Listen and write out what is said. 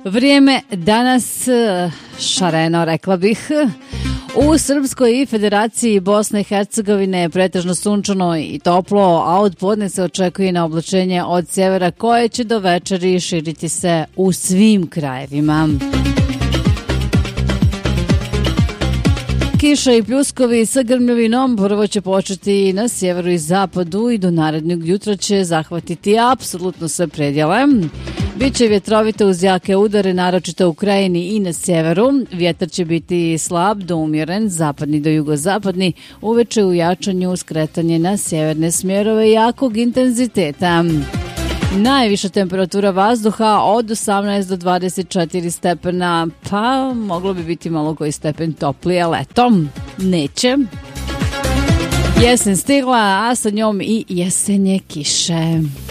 Vrijeme danas šareno, rekla bih. U Srpskoj i Federaciji Bosne i Hercegovine je pretežno sunčano i toplo, a od podne se očekuje na oblačenje od sjevera koje će do večeri širiti se u svim krajevima. Kiša i pljuskovi sa grmljovinom prvo će početi na sjeveru i zapadu i do narednog jutra će zahvatiti apsolutno sve predjele. Biće vjetrovito uz jake udare, naročito u krajini i na sjeveru. Vjetar će biti slab do umjeren, zapadni do jugozapadni, uveče u jačanju skretanje na sjeverne smjerove jakog intenziteta. Najviša temperatura vazduha od 18 do 24 stepena, pa moglo bi biti malo koji stepen toplije letom. Neće. Jesen stigla, a sa njom i jesenje kiše.